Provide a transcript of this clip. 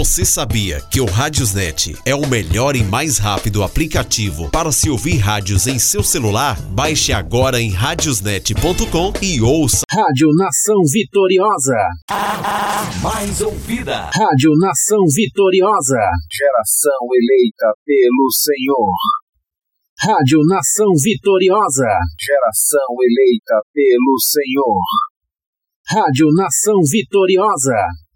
Você sabia que o Radiosnet é o melhor e mais rápido aplicativo para se ouvir rádios em seu celular? Baixe agora em radiosnet.com e ouça. Rádio Nação Vitoriosa. Mais ouvida. Rádio Nação Vitoriosa. Geração eleita pelo Senhor. Rádio Nação Vitoriosa. Geração eleita pelo Senhor. Rádio Nação Vitoriosa.